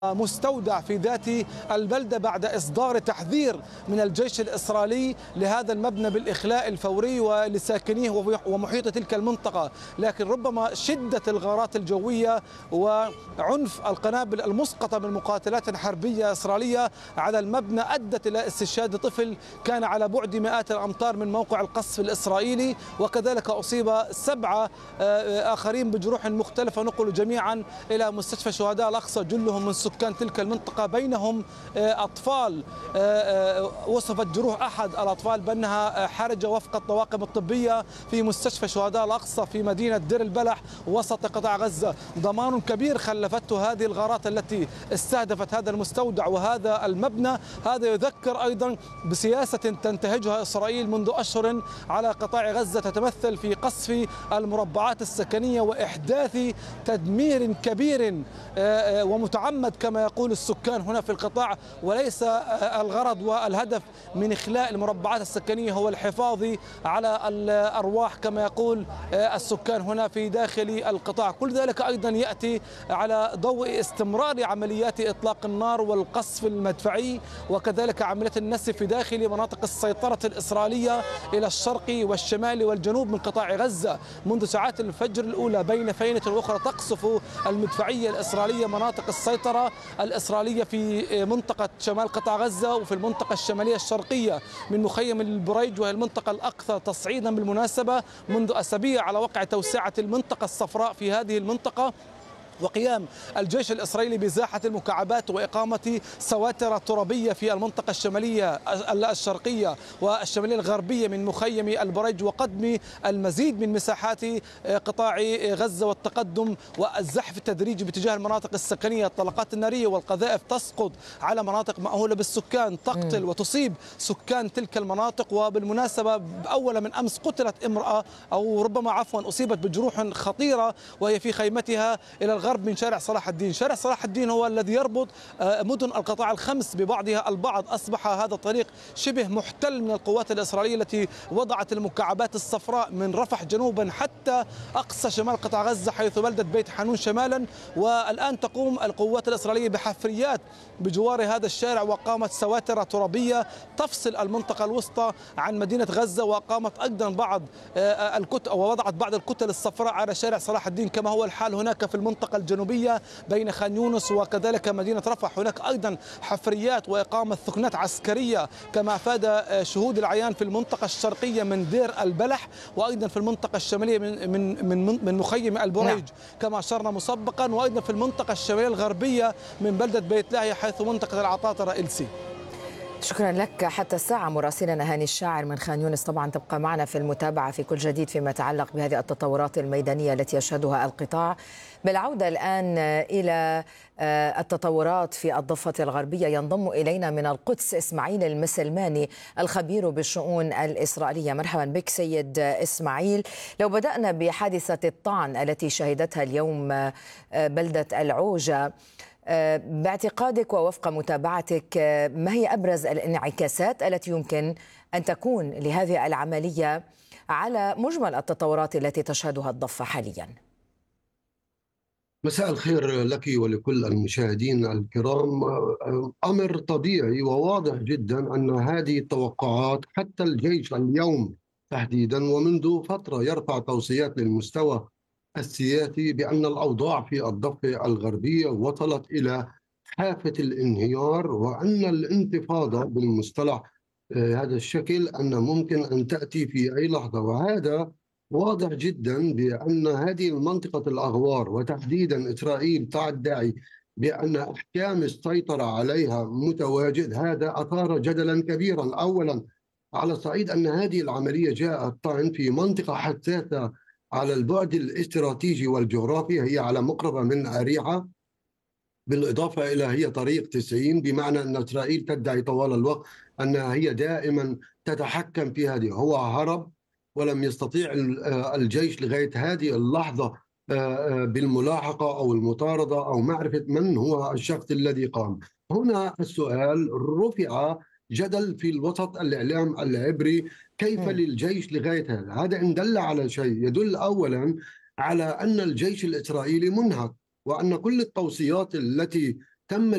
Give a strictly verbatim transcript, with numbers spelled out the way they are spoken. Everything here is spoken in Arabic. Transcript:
مستودع في ذات البلدة بعد إصدار تحذير من الجيش الإسرائيلي لهذا المبنى بالإخلاء الفوري ولساكنيه ومحيط تلك المنطقة. لكن ربما شدة الغارات الجوية وعنف القنابل المسقطة من مقاتلات حربية إسرائيلية على المبنى أدت إلى استشهاد طفل كان على بعد مئات الأمتار من موقع القصف الإسرائيلي، وكذلك أصيب سبعة آخرين بجروح مختلفة نقلوا جميعا إلى مستشفى شهداء الأقصى، جلهم من سكان تلك المنطقة بينهم أطفال. وصفت جروح أحد الأطفال بأنها حرجة وفق الطواقم الطبية في مستشفى شهداء الأقصى في مدينة دير البلح وسط قطاع غزة. ضمان كبير خلفته هذه الغارات التي استهدفت هذا المستودع وهذا المبنى. هذا يذكر أيضا بسياسة تنتهجها إسرائيل منذ أشهر على قطاع غزة، تتمثل في قصف المربعات السكنية وإحداث تدمير كبير ومتعمد كما يقول السكان هنا في القطاع، وليس الغرض والهدف من إخلاء المربعات السكنية هو الحفاظ على الأرواح كما يقول السكان هنا في داخل القطاع. كل ذلك أيضا يأتي على ضوء استمرار عمليات إطلاق النار والقصف المدفعي وكذلك عمليات النسف في داخل مناطق السيطرة الإسرائيلية إلى الشرق والشمال والجنوب من قطاع غزة. منذ ساعات الفجر الأولى بين فينة وأخرى تقصف المدفعية الإسرائيلية مناطق السيطرة الإسرائيلية في منطقة شمال قطاع غزة وفي المنطقة الشمالية الشرقية من مخيم البريج، وهي المنطقة الأكثر تصعيدا بالمناسبة منذ أسابيع على وقع توسعة المنطقة الصفراء في هذه المنطقة، وقيام الجيش الإسرائيلي بإزاحة المكعبات وإقامة سواتر ترابية في المنطقة الشمالية الشرقية والشمالية الغربية من مخيم البريج، وقدم المزيد من مساحات قطاع غزة والتقدم والزحف التدريجي باتجاه المناطق السكنية. الطلقات النارية والقذائف تسقط على مناطق مأهولة بالسكان، تقتل وتصيب سكان تلك المناطق. وبالمناسبة أول من أمس قتلت امرأة أو ربما عفوا أصيبت بجروح خطيرة وهي في خيمتها إلى الغرب من شارع صلاح الدين. شارع صلاح الدين هو الذي يربط مدن القطاع الخمس ببعضها البعض. أصبح هذا الطريق شبه محتل من القوات الإسرائيلية التي وضعت المكعبات الصفراء من رفح جنوبا حتى أقصى شمال قطاع غزة حيث بلدة بيت حانون شمالا. والآن تقوم القوات الإسرائيلية بحفريات بجوار هذا الشارع وقامت سواتر ترابية تفصل المنطقة الوسطى عن مدينة غزة، وقامت أيضا بعض الكتل ووضعت بعض الكتل الصفراء على شارع صلاح الدين كما هو الحال هناك في المنطقة الجنوبية بين خان يونس وكذلك مدينة رفح. هناك أيضا حفريات وإقامة ثكنات عسكرية كما أفاد شهود العيان في المنطقة الشرقية من دير البلح، وأيضا في المنطقة الشمالية من من من, من مخيم البريج كما أشرنا مسبقا، وأيضا في المنطقة الشمالية الغربية من بلدة بيت لاهيا حيث منطقة العطاطرة إلسي. شكرا لك حتى الساعة مراسلنا هاني الشاعر من خان يونس. طبعا تبقى معنا في المتابعة في كل جديد فيما يتعلق بهذه التطورات الميدانية التي يشهدها القطاع. بالعودة الآن إلى التطورات في الضفة الغربية ينضم إلينا من القدس إسماعيل المسلماني الخبير بالشؤون الإسرائيلية. مرحبا بك سيد إسماعيل. لو بدأنا بحادثة الطعن التي شهدتها اليوم بلدة العوجة، باعتقادك ووفق متابعتك ما هي أبرز الانعكاسات التي يمكن أن تكون لهذه العملية على مجمل التطورات التي تشهدها الضفة حاليا؟ مساء الخير لك ولكل المشاهدين الكرام. أمر طبيعي وواضح جدا أن هذه التوقعات حتى الجيش اليوم تحديدا ومنذ فترة يرفع توصيات للمستوى السياسي بأن الأوضاع في الضفة الغربية وصلت إلى حافة الانهيار، وأن الانتفاضة بالمصطلح هذا الشكل أن ممكن أن تأتي في أي لحظة. وهذا واضح جدا بأن هذه المنطقة الأغوار وتحديدا إسرائيل تدعي بأن أحكام السيطرة عليها متواجد. هذا أثار جدلا كبيرا، أولا على صعيد أن هذه العملية جاءت طعن في منطقة حساسة على البعد الاستراتيجي والجغرافي، هي على مقربة من أريحة، بالإضافة إلى هي طريق تسعين، بمعنى أن إسرائيل تدعي طوال الوقت أنها هي دائما تتحكم في هذه. هو هرب ولم يستطيع الجيش لغاية هذه اللحظة بالملاحقة أو المطاردة أو معرفة من هو الشخص الذي قام. هنا السؤال رفع جدل في الوسط الإعلام العبري، كيف م. للجيش لغاية هذا؟ هذا إن دل على شيء يدل أولا على أن الجيش الإسرائيلي منهك، وأن كل التوصيات التي تم